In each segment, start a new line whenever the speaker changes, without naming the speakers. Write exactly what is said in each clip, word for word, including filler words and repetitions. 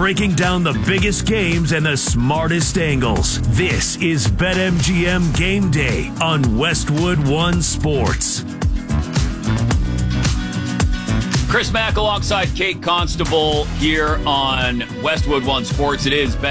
breaking down the biggest games and the smartest angles. This is BetMGM Game Day on Westwood One Sports.
Chris Mack alongside Kate Constable here on Westwood One Sports. It is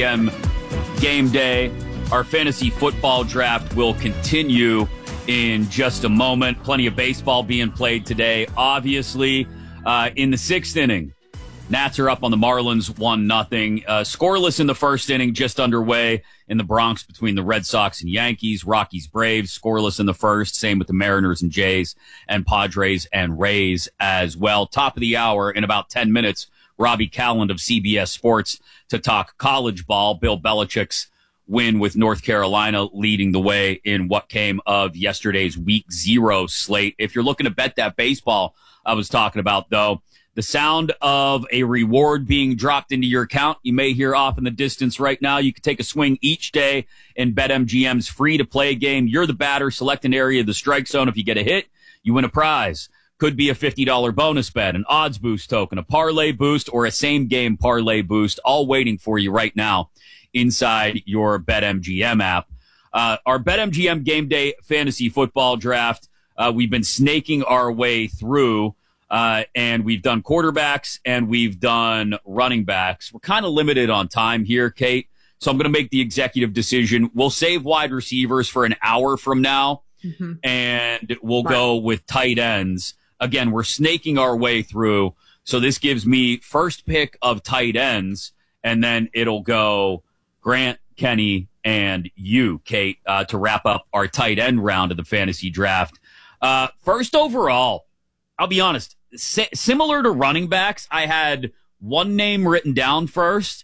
BetMGM Game Day. Our fantasy football draft will continue in just a moment. Plenty of baseball being played today. Obviously, uh, in the sixth inning, Nats are up on the Marlins one nothing. Uh, scoreless in the first inning, just underway in the Bronx between the Red Sox and Yankees. Rockies, Braves, scoreless in the first. Same with the Mariners and Jays and Padres and Rays as well. Top of the hour in about ten minutes, Robbie Calland of C B S Sports to talk college ball. Bill Belichick's win with North Carolina leading the way in what came of yesterday's week zero slate. If you're looking to bet that baseball I was talking about, though, the sound of a reward being dropped into your account, you may hear off in the distance right now. You can take a swing each day in BetMGM's free-to-play game. You're the batter. Select an area of the strike zone. If you get a hit, you win a prize. Could be a fifty dollars bonus bet, an odds boost token, a parlay boost, or a same-game parlay boost, all waiting for you right now inside your BetMGM app. Uh, our BetMGM Game Day Fantasy Football Draft, uh, we've been snaking our way through. Uh, and we've done quarterbacks and we've done running backs. We're kind of limited on time here, Kate. So I'm going to make the executive decision. We'll save wide receivers for an hour from now, mm-hmm. and we'll right. go with tight ends. Again, we're snaking our way through. So this gives me first pick of tight ends, and then it'll go Grant, Kenny, and you, Kate, uh, to wrap up our tight end round of the fantasy draft. Uh, first overall, I'll be honest, S- similar to running backs, I had one name written down first,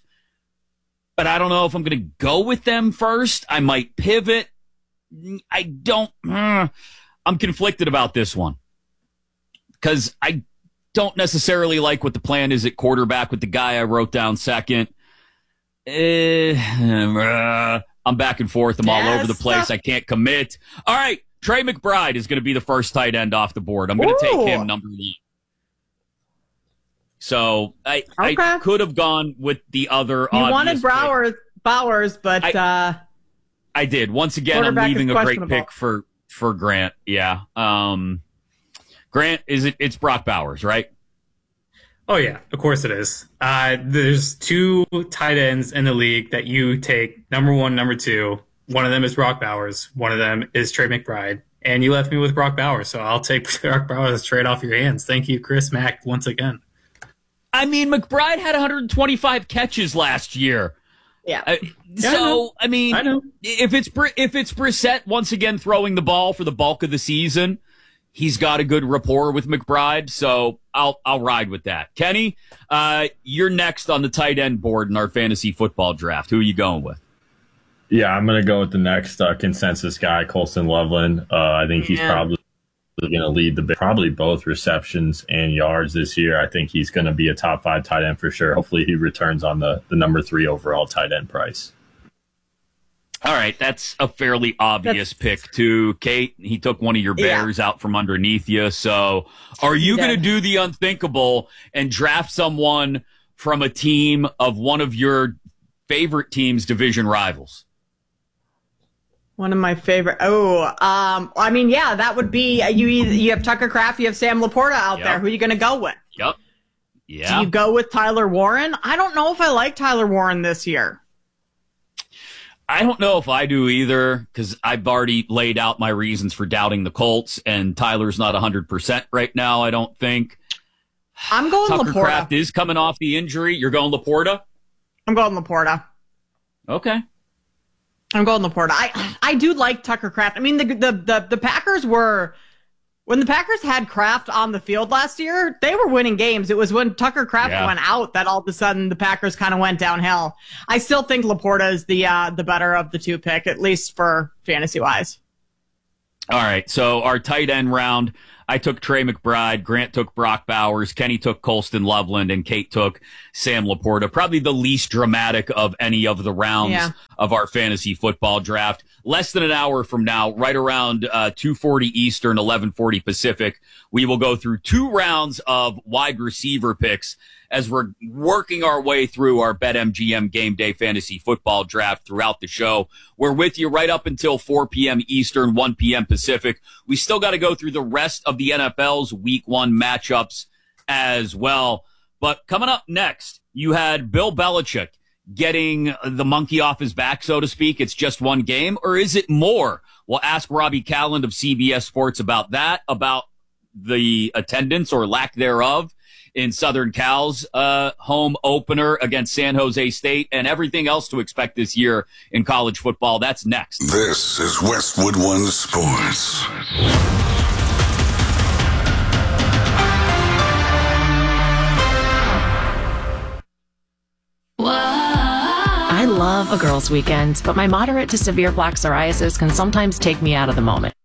but I don't know if I'm going to go with them first. I might pivot. I don't, uh, I'm conflicted about this one because I don't necessarily like what the plan is at quarterback with the guy I wrote down second. Uh, uh, I'm back and forth. I'm yes. all over the place. I can't commit. All right. Trey McBride is going to be the first tight end off the board. I'm going to take him number one. So I okay. I could have gone with the other.
You wanted Bowers, Bowers, but
I,
uh,
I did. Once again, I'm leaving a great pick for for Grant. Yeah, um, Grant is it? It's Brock Bowers, right?
Oh yeah, of course it is. Uh, there's two tight ends in the league that you take number one, number two. One of them is Brock Bowers. One of them is Trey McBride. And you left me with Brock Bowers, so I'll take Brock Bowers straight off your hands. Thank you, Chris Mack, once again.
I mean, McBride had one hundred twenty-five catches last year.
Yeah.
Uh,
yeah
so, I, I mean,
I know.
if it's if it's Brissett once again throwing the ball for the bulk of the season, he's got a good rapport with McBride, so I'll I'll ride with that. Kenny, uh, you're next on the tight end board in our fantasy football draft. Who are you going with?
Yeah, I'm going to go with the next uh, consensus guy, Colston Loveland. Uh, I think he's yeah. probably going to lead the probably both receptions and yards this year. I think he's going to be a top five tight end for sure. Hopefully he returns on the, the number three overall tight end price.
All right, that's a fairly obvious that's... pick too. Kate, he took one of your bears yeah. out from underneath you. So are you going to do the unthinkable and draft someone from a team of one of your favorite team's division rivals?
One of my favorite. Oh, um, I mean, yeah, that would be uh, you. Either, you have Tucker Kraft, you have Sam Laporta out
yep.
there. Who are you going to go with?
Yep. Yeah.
Do you go with Tyler Warren? I don't know if I like Tyler Warren this year.
I don't know if I do either because I've already laid out my reasons for doubting the Colts, and Tyler's not one hundred percent right now, I don't think.
I'm going
Tucker
Laporta.
Tucker Kraft is coming off the injury. You're going Laporta?
I'm going Laporta.
Okay.
I'm going Laporta. I I do like Tucker Kraft. I mean, the, the the the Packers were when the Packers had Kraft on the field last year, they were winning games. It was when Tucker Kraft yeah. went out that all of a sudden the Packers kind of went downhill. I still think Laporta is the uh, the better of the two pick, at least for fantasy wise.
All right, so our tight end round. I took Trey McBride, Grant took Brock Bowers, Kenny took Colston Loveland, and Kate took Sam Laporta. Probably the least dramatic of any of the rounds yeah. of our fantasy football draft. Less than an hour from now, right around uh, two forty Eastern, eleven forty Pacific, we will go through two rounds of wide receiver picks as we're working our way through our BetMGM Game Day Fantasy Football Draft throughout the show. We're with you right up until four p.m. Eastern, one p.m. Pacific. We still got to go through the rest of the N F L's Week One matchups as well. But coming up next, you had Bill Belichick getting the monkey off his back, so to speak. It's just one game, or is it more? We'll ask Robbie Calland of C B S Sports about that, about the attendance or lack thereof in Southern Cal's uh, home opener against San Jose State, and everything else to expect this year in college football. That's next.
This is Westwood One Sports.
I love a girls' weekend, but my moderate to severe plaque psoriasis can sometimes take me out of the moment.